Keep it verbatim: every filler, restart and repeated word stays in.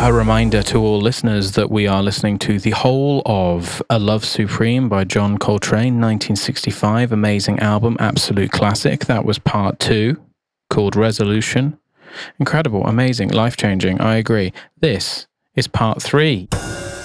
A reminder to all listeners that we are listening to the whole of A Love Supreme by John Coltrane, nineteen sixty-five. Amazing album, absolute classic. That was part two, called Resolution. Incredible, amazing, life-changing, I agree. This is part three.